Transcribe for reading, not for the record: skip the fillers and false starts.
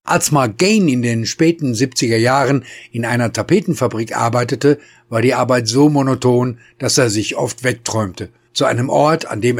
Als Mark Gain in den späten 70er Jahren in einer Tapetenfabrik arbeitete, war die Arbeit so monoton, dass er sich oft wegträumte. Zu einem Ort, an dem